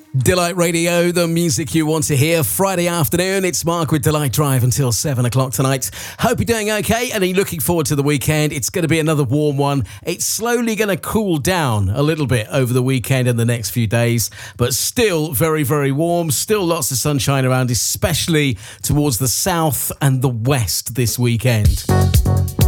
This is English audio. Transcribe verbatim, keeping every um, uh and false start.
Delight Radio, the music you want to hear. Friday afternoon, it's Mark with Delight Drive until seven o'clock tonight. Hope you're doing okay and are you looking forward to the weekend? It's going to be another warm one. It's slowly going to cool down a little bit over the weekend and the next few days, but still very, very warm. Still lots of sunshine around, especially towards the south and the west this weekend.